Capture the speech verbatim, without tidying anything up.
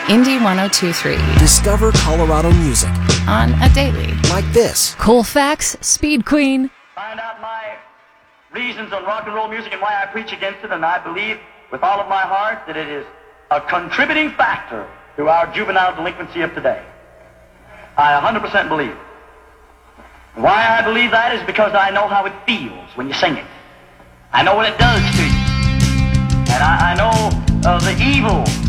Indie one oh two point three. Discover Colorado music on a daily. Like this. Colfax, Speed Queen. Find out my reasons on rock and roll music and why I preach against it, and I believe with all of my heart that it is a contributing factor to our juvenile delinquency of today. I one hundred percent believe it. Why I believe that is because I know how it feels when you sing it. I know what it does to you. And I, I know uh, the evil